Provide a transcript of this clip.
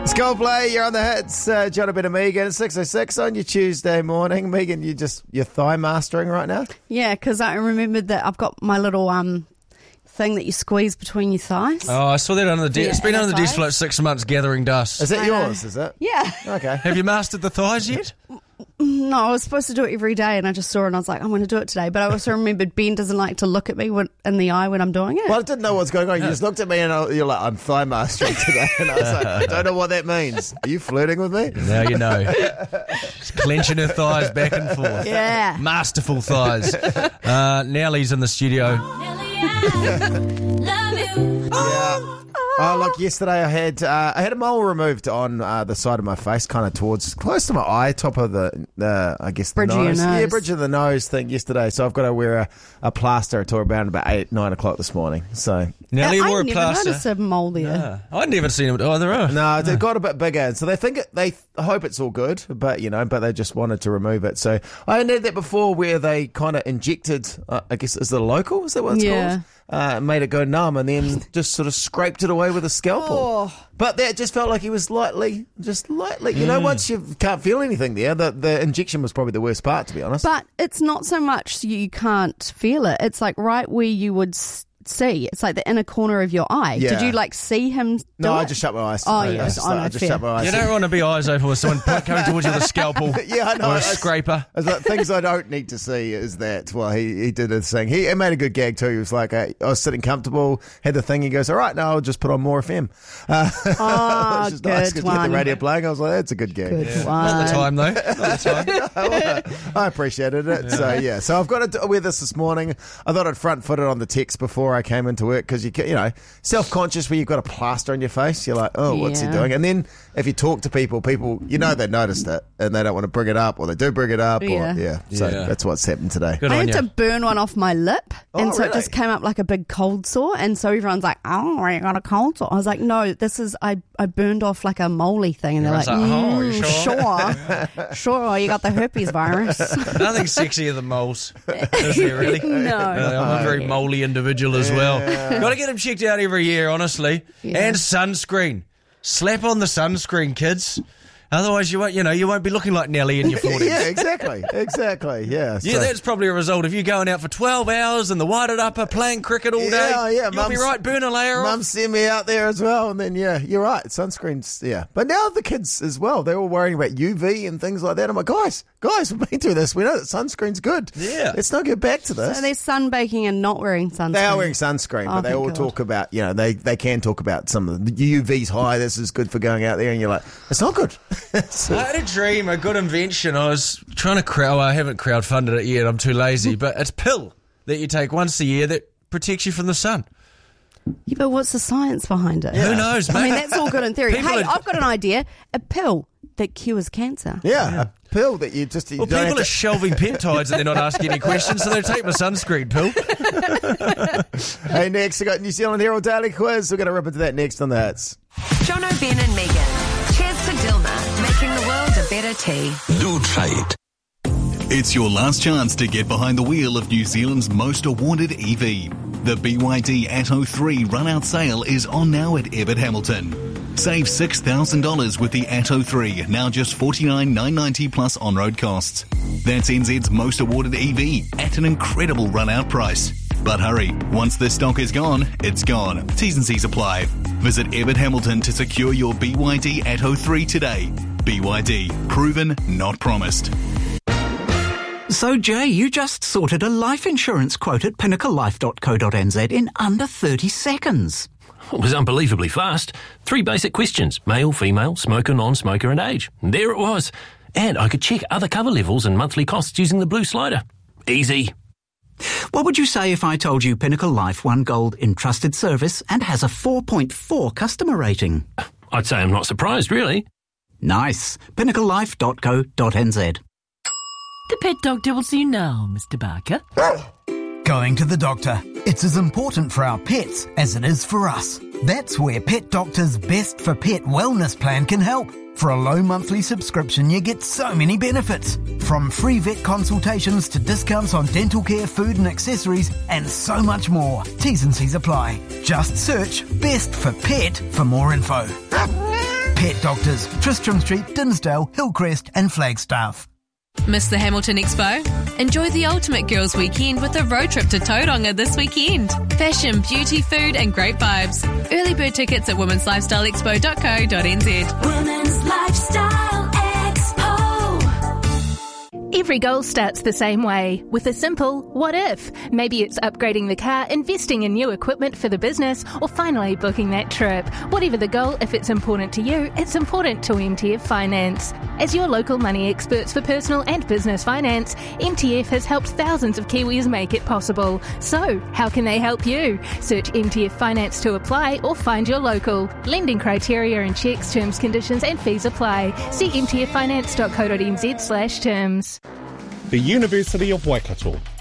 Coldplay, you're on the hits. John, a bit of Megan, 6:06 on your Tuesday morning. Megan, you're thigh mastering right now? Yeah, because I remembered that I've got my little thing that you squeeze between your thighs. Oh, I saw that under the desk. It's been under the desk for like 6 months gathering dust. Is that yours, is it? Yeah. Okay. Have you mastered the thighs yet? No, I was supposed to do it every day, and I just saw it and I was like, I'm going to do it today. But I also remembered Ben doesn't like to look at me in the eye when I'm doing it. Well, I didn't know what's going on. You just looked at me and you're like, I'm thigh mastering today. And I was like, I don't know what that means. Are you flirting with me? Now you know. Just clenching her thighs back and forth. Yeah. Masterful thighs. Nellie's in the studio. Yeah. Oh, look, yesterday I had a mole removed on the side of my face, kind of close to my eye, top of the I guess, the bridge nose. of your nose. Yeah, bridge of the nose thing yesterday. So I've got to wear a plaster. I tore about 8, 9 o'clock this morning. So Nellie wore a I never plaster. noticed a mole there. I'd never seen it either. No, it got a bit bigger. So they hope it's all good, but they just wanted to remove it. So I had that before where they kind of injected, I guess, is it a local? Is that what it's called? Made it go numb and then just sort of scraped it away with a scalpel. Oh. But that just felt like he was lightly. Once you can't feel anything there, the injection was probably the worst part, to be honest. But it's not so much you can't feel it. It's like right where you would see. It's like the inner corner of your eye. Yeah. Did you see him do No, it? I just shut my eyes. Oh, I yes. just shut my eyes. You don't want to be eyes open with someone coming towards you with a scalpel Yeah, I know. or a scraper. It's like, things I don't need to see is that. Well, he did his thing. He made a good gag too. He was like, I was sitting comfortable, had the thing. He goes, all right, now I'll just put on more FM. Oh, just good nice to get one. the radio playing. I was like, that's a good gag. Good one. Not the time, though. Not the time. I appreciated it. Yeah. So I've got to wear this morning. I thought I'd front foot it on the text before I came into work because you self-conscious where you've got a plaster on your face. You're like, oh, what's he Yeah. doing? And then if you talk to people, they noticed it and they don't want to bring it up, or they do bring it up. Yeah. So Yeah. that's what's happened today. Good I on had you. to burn one off my lip, and so it really? just came up like a big cold sore. And so everyone's like, "Oh, you got a cold sore?" I was like, "No, this is I burned off like a moley thing." And they're like, Everyone's like, "Oh, you sure, you got the herpes virus." Nothing sexier than moles. Is there really? No. I'm a very moly individual as well. Got to get them checked out every year, honestly. Yeah. And sunscreen. Slap on the sunscreen, kids. Otherwise, you won't be looking like Nelly in your 40s. Yeah, exactly. Yeah. Yeah, that's probably a result of you going out for 12 hours in the whited upper playing cricket all day. Yeah, You'll be right, burn a layer Mum off. sent me out there as well, and then you're right, sunscreens. Yeah, but now the kids as well, they're all worrying about UV and things like that. I'm like, guys, we've been through this. We know that sunscreen's good. Yeah. Let's not get back to this. So they're sunbaking and not wearing sunscreen. They are wearing sunscreen, but they thank all God. talk about, they can talk about some of the UV's high. This is good for going out there, and you're like, it's not good. I had a dream, a good invention. I was trying to I haven't crowdfunded it yet. I'm too lazy. But it's a pill that you take once a year that protects you from the sun. Yeah, but what's the science behind it? Who knows, mate? I mean, that's all good in theory. People Hey, are- I've got an idea. A pill that cures cancer. Yeah, a pill that you just. You Well, don't people have are shelving peptides and they're not asking any questions, so they take my sunscreen pill. Hey, next, I got New Zealand Herald Daily Quiz. We're going to rip into that next on the hits. Jono, Ben and Megan. Cheers to Dilma, making the world a better tea. Do try it. It's your last chance to get behind the wheel of New Zealand's most awarded EV. The BYD Atto 3 run-out sale is on now at Ebbett Hamilton. Save $6,000 with the Atto 3, now just $49,990 plus on-road costs. That's NZ's most awarded EV at an incredible run-out price. But hurry, once the stock is gone, it's gone. T's and C's apply. Visit Ebbett Hamilton to secure your BYD Atto 3 today. BYD, proven, not promised. So, Jay, you just sorted a life insurance quote at pinnaclelife.co.nz in under 30 seconds. It was unbelievably fast. 3 basic questions: male, female, smoker, non-smoker, and age. And there it was. And I could check other cover levels and monthly costs using the blue slider. Easy. What would you say if I told you Pinnacle Life won gold in trusted service and has a 4.4 customer rating? I'd say I'm not surprised, really. Nice. pinnaclelife.co.nz. The pet doctor will see you now, Mr. Barker. Going to the doctor. It's as important for our pets as it is for us. That's where Pet Doctor's Best for Pet wellness plan can help. For a low monthly subscription, you get so many benefits. From free vet consultations to discounts on dental care, food and accessories, and so much more. T's and C's apply. Just search Best for Pet for more info. Pet Doctors, Tristram Street, Dinsdale, Hillcrest and Flagstaff. Miss the Hamilton Expo? Enjoy the ultimate girls' weekend with a road trip to Tauranga this weekend. Fashion, beauty, food and great vibes. Early bird tickets at womenslifestyleexpo.co.nz. Women's Lifestyle Expo. Every goal starts the same way, with a simple what if. Maybe it's upgrading the car, investing in new equipment for the business, or finally booking that trip. Whatever the goal, if it's important to you, it's important to MTF Finance. As your local money experts for personal and business finance, MTF has helped thousands of Kiwis make it possible. So, how can they help you? Search MTF Finance to apply or find your local. Lending criteria and checks, terms, conditions and fees apply. See mtffinance.co.nz/terms. The University of Waikato